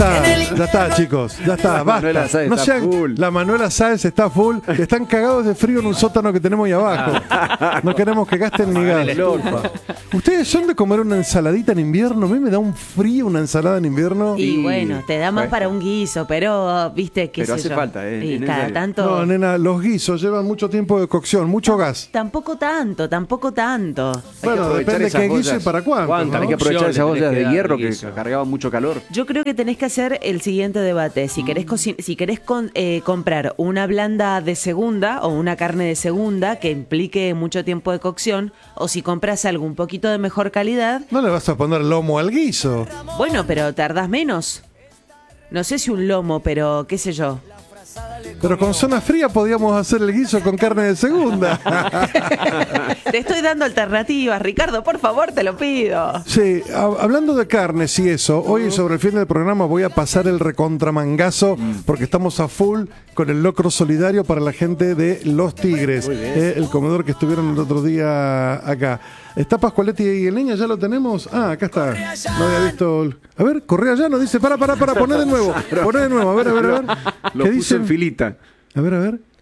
está, chicos. Ya está, basta. No sean, la Manuela Sáenz está full. Están cagados de frío en un sótano que tenemos ahí abajo. No queremos que gasten ni gas. ¿Ustedes son de comer una ensaladita en invierno? A mí me da un frío una ensalada en invierno. Y bueno, te da más para un guiso, pero viste que pero hace falta, y cada tanto. No, nena, los guisos llevan mucho tiempo de cocción, mucho gas. Tampoco tanto. Bueno, depende de qué guiso y para cuánto. ¿No? Hay que aprovechar esas ollas de hierro que cargaban mucho calor. Yo creo que tenés que hacer el siguiente debate. Si querés, comprar una blanda de segunda o una carne de segunda que implique mucho tiempo de cocción, o si compras algo un poquito de mejor calidad. No le vas a poner lomo al guiso. Bueno, pero tardás menos. No sé si un lomo, pero qué sé yo. Pero con zona fría podíamos hacer el guiso con carne de segunda. Te estoy dando alternativas, Ricardo, por favor, te lo pido. Sí, hablando de carnes y eso, hoy sobre el fin del programa voy a pasar el recontramangazo porque estamos a full con el locro solidario para la gente de Los Tigres, el comedor que estuvieron el otro día acá. ¿Está Pascualetti y el niño? ¿Ya lo tenemos? Ah, acá está. No había visto. A ver, Correa ya nos dice, para, poné de nuevo. Poné de nuevo, a ver. Lo ¿Qué puse dicen? en filita. A ver.